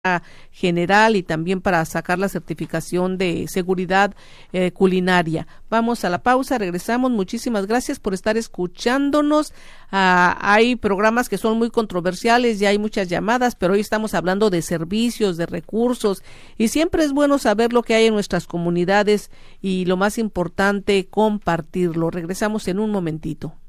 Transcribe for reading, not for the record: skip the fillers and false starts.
general y también para sacar la certificación de seguridad culinaria. Vamos a la pausa, regresamos. Muchísimas gracias por estar escuchándonos. Hay programas que son muy controversiales y hay muchas llamadas, pero hoy estamos hablando de servicios, de recursos, y siempre es bueno saber lo que hay en nuestras comunidades y lo más importante, compartirlo. Regresamos en un momentito.